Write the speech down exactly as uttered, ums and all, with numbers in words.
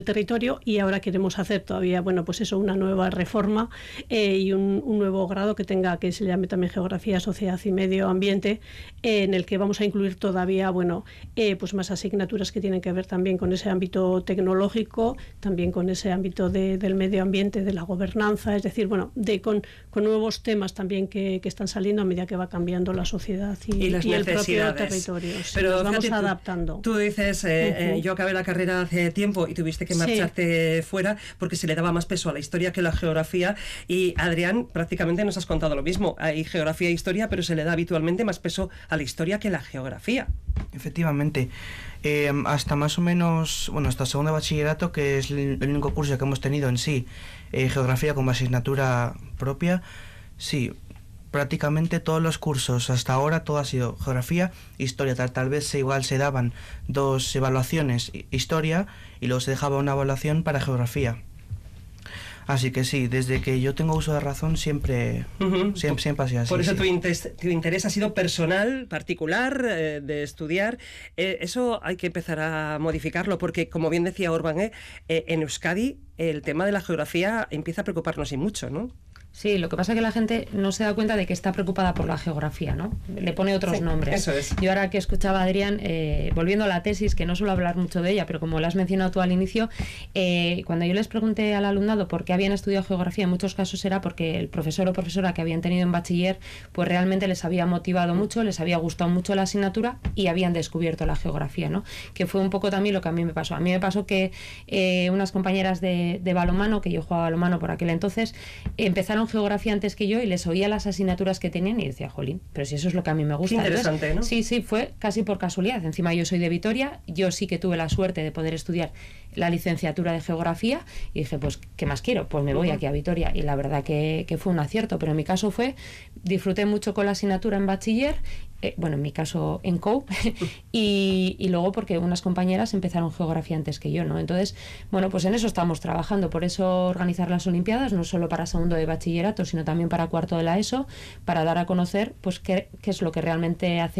territorio, y ahora queremos hacer todavía, bueno, pues eso, una nueva reforma eh, y un, un nuevo grado que tenga, que se llame también Geografía, Sociedad y Medio Ambiente, eh, en el que vamos a incluir todavía, bueno, eh, pues más asignaturas que tienen que ver también con ese ámbito tecnológico, también con ese ámbito de, del medio ambiente, de la gobernanza, es decir, bueno, de con, con nuevos temas también que, que están saliendo a medida que va cambiando la sociedad y, y, las y el propio necesidades. territorio. Sí, Pero nos vamos fíjate, adaptando. Tú, tú dices, eh, uh-huh. eh, yo acabé la carrera hace tiempo y tuviste que marcharte sí. fuera porque se le daba más peso a la historia que a la geografía, y Adrián, prácticamente nos has contado lo mismo, hay geografía e historia, pero se le da habitualmente más peso a la historia que a la geografía. Efectivamente, eh, hasta más o menos, bueno, hasta segundo de bachillerato, que es el, el único curso que hemos tenido en sí, eh, geografía como asignatura propia, sí, prácticamente todos los cursos hasta ahora todo ha sido geografía, historia, tal, tal vez igual se daban dos evaluaciones, historia, y luego se dejaba una evaluación para geografía. Así que sí, desde que yo tengo uso de razón siempre, uh-huh. siempre, siempre ha sido así. Por eso sí. tu, interés, tu interés ha sido personal, particular, eh, de estudiar. Eh, eso hay que empezar a modificarlo porque, como bien decía Orban, eh, eh, en Euskadi el tema de la geografía empieza a preocuparnos y mucho, ¿no? Sí, lo que pasa es que la gente no se da cuenta de que está preocupada por la geografía, ¿no? Le pone otros sí, nombres. Eso es. Yo ahora que escuchaba a Adrián, eh, volviendo a la tesis, que no suelo hablar mucho de ella, pero como la has mencionado tú al inicio, eh, cuando yo les pregunté al alumnado por qué habían estudiado geografía, en muchos casos era porque el profesor o profesora que habían tenido en bachiller, pues realmente les había motivado mucho, les había gustado mucho la asignatura y habían descubierto la geografía, ¿no? Que fue un poco también lo que a mí me pasó. A mí me pasó que eh, unas compañeras de, de balonmano, que yo jugaba balonmano por aquel entonces, empezaron geografía antes que yo y les oía las asignaturas que tenían y decía, jolín, pero si eso es lo que a mí me gusta. Qué interesante, entonces, ¿no? Sí, sí, fue casi por casualidad. Encima yo soy de Vitoria, yo sí que tuve la suerte de poder estudiar la licenciatura de geografía y dije, pues, ¿qué más quiero? Pues me voy uh-huh. aquí a Vitoria, y la verdad que, que fue un acierto, pero en mi caso fue, disfruté mucho con la asignatura en bachiller, eh, bueno, en mi caso en C O U, y, y luego porque unas compañeras empezaron geografía antes que yo, ¿no? Entonces, bueno, pues en eso estamos trabajando, por eso organizar las Olimpiadas, no solo para segundo de bachillerato, sino también para cuarto de la ESO, para dar a conocer pues qué, qué es lo que realmente hace